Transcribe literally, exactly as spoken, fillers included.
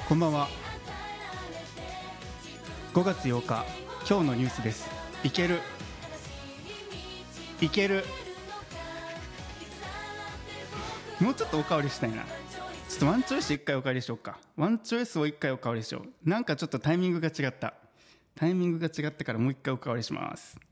こんばんは。ごがつようか、今日のニュースです。いけるいけるもうちょっとおかわりしたいな。ちょっとワンチョイスいっかいおかわりしようか。ワンチョイスをいっかいおかわりしよう。なんかちょっとタイミングが違ったタイミングが違ったからもういっかいおかわりします。